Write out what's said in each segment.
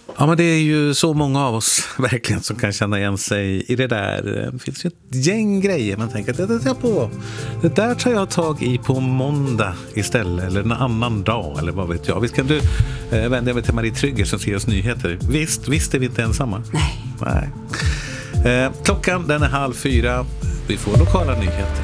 Ja, men det är ju så många av oss verkligen som kan känna igen sig i det där. Det finns ju ett gäng grejer man tänker att det där tar jag tag i på måndag istället, eller en annan dag, eller vad vet jag. Visst kan du vända mig till Marie Trygger som ser oss nyheter. Visst är vi inte ensamma. Nej. Klockan den är 3:30. Vi får lokala nyheter.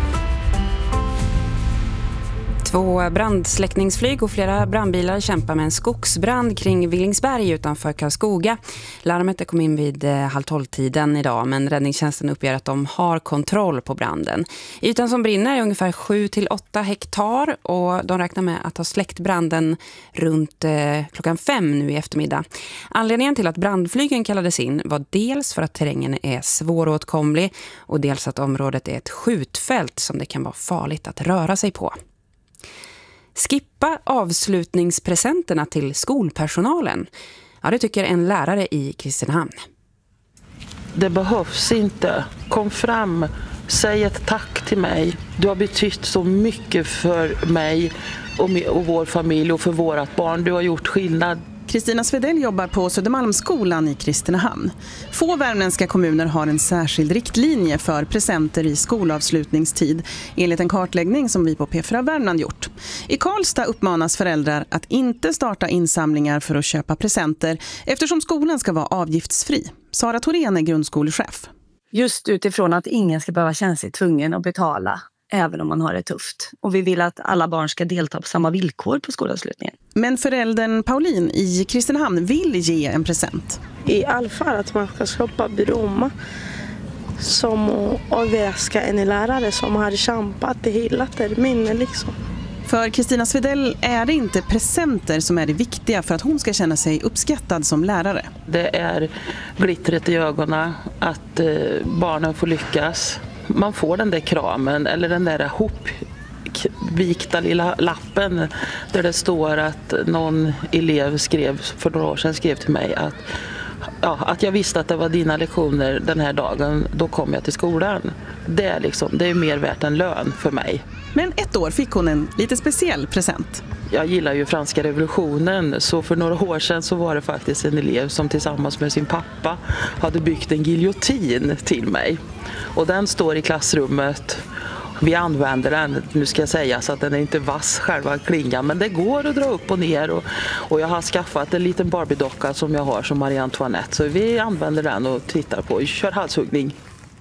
2 brandsläckningsflyg och flera brandbilar kämpar med en skogsbrand kring Villingsberg utanför Karlskoga. Larmet kom in vid 11:30 idag, men räddningstjänsten uppger att de har kontroll på branden. Ytan som brinner är ungefär 7-8 hektar och de räknar med att ha släckt branden runt klockan 5 nu i eftermiddag. Anledningen till att brandflygen kallades in var dels för att terrängen är svåråtkomlig och dels att området är ett skjutfält som det kan vara farligt att röra sig på. Skippa avslutningspresenterna till skolpersonalen. Ja, det tycker en lärare i Kristinehamn. Det behövs inte. Kom fram, säg ett tack till mig. Du har betytt så mycket för mig och vår familj och för vårat barn. Du har gjort skillnad. Kristina Svedell jobbar på Södermalmsskolan i Kristinehamn. Få värmländska kommuner har en särskild riktlinje för presenter i skolavslutningstid, enligt en kartläggning som vi på P4 Värmland gjort. I Karlstad uppmanas föräldrar att inte starta insamlingar för att köpa presenter eftersom skolan ska vara avgiftsfri. Sara Thorén är grundskolechef. Just utifrån att ingen ska behöva känna sig tvungen att betala, även om man har det tufft. Och vi vill att alla barn ska delta på samma villkor på skolavslutningen. Men föräldern Pauline i Kristinehamn vill ge en present. I alla fall att man ska skapa blomma som och väska en lärare som har kämpat i hela terminen liksom. För Kristina Svedell är det inte presenter som är det viktiga för att hon ska känna sig uppskattad som lärare. Det är glittret i ögonen, att barnen får lyckas. Man får den där kramen eller den där hopvikta lilla lappen där det står att någon elev för några år sedan skrev till mig att jag visste att det var dina lektioner den här dagen, då kom jag till skolan. Det är mer värt än lön för mig. Men ett år fick hon en lite speciell present. Jag gillar ju franska revolutionen, så för några år sedan så var det faktiskt en elev som tillsammans med sin pappa hade byggt en giljotin till mig. Och den står i klassrummet. Vi använder den, nu ska jag säga så att den är inte vass själva klingan, men det går att dra upp och ner och jag har skaffat en liten Barbie-docka som jag har som Marie Antoinette, så vi använder den och tittar på, kör halshuggning.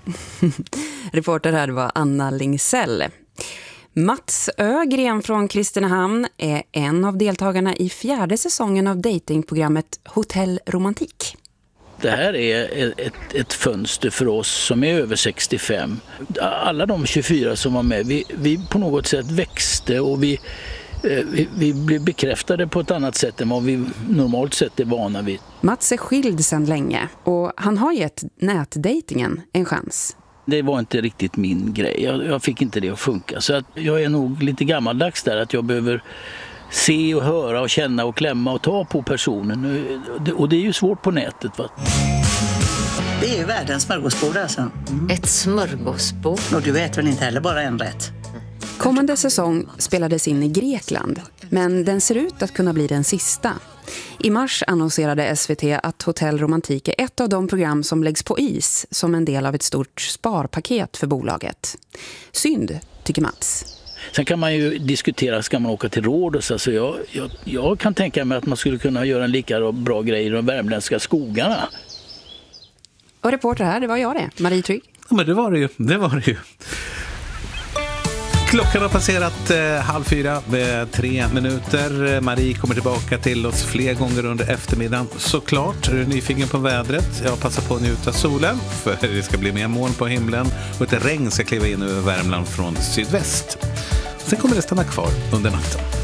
Reporter här var Anna Lingsell. Mats Ögren från Kristinehamn är en av deltagarna i 4:e säsongen av datingprogrammet Hotell Romantik. Det här är ett fönster för oss som är över 65. Alla de 24 som var med, vi på något sätt växte och vi blev bekräftade på ett annat sätt än vad vi normalt sett är vana vid. Mats är skild sedan länge och han har gett nätdatingen en chans. Det var inte riktigt min grej. Jag fick inte det att funka. Så att jag är nog lite gammaldags där, att jag behöver se och höra och känna och klämma och ta på personen. Och det är ju svårt på nätet, va? Det är ju världens smörgåsbord alltså. Ett smörgåsbord. Och du vet väl inte heller bara en rätt. Kommande säsong spelades in i Grekland, men den ser ut att kunna bli den sista. I mars annonserade SVT att Hotell Romantik är ett av de program som läggs på is som en del av ett stort sparpaket för bolaget. Synd, tycker Mats. Sen kan man ju diskutera, ska man åka till Rhodos? Alltså jag kan tänka mig att man skulle kunna göra en lika bra grej i de värmländska skogarna. Och reporter här, det var jag det, Marie Trygg. Ja, men det var det ju. Klockan har passerat 3:30 med 3 minuter. Marie kommer tillbaka till oss fler gånger under eftermiddagen. Såklart, är du nyfiken på vädret? Jag passar på att njuta solen, för det ska bli mer moln på himlen och ett regn ska kliva in över Värmland från sydväst. Sen kommer det stanna kvar under natten.